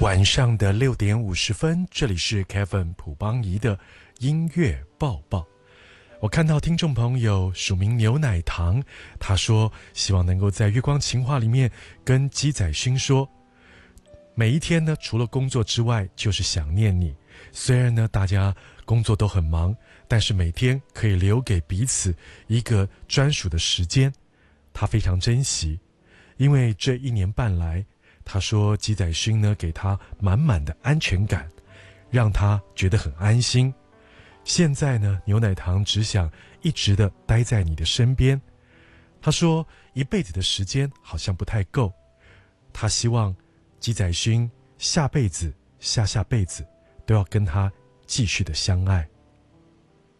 晚上的6:50，这里是 Kevin 朴邦仪的音乐报报。我看到听众朋友署名牛奶糖，他说希望能够在月光情话里面跟鸡仔勋说，每一天呢，除了工作之外就是想念你。虽然呢大家工作都很忙，但是每天可以留给彼此一个专属的时间，他非常珍惜。因为这1年半来，他说鸡仔勋呢给他满满的安全感，让他觉得很安心。现在呢，牛奶糖只想一直的待在你的身边。他说一辈子的时间好像不太够，他希望鸡仔勋下辈子下下辈子都要跟他继续的相爱。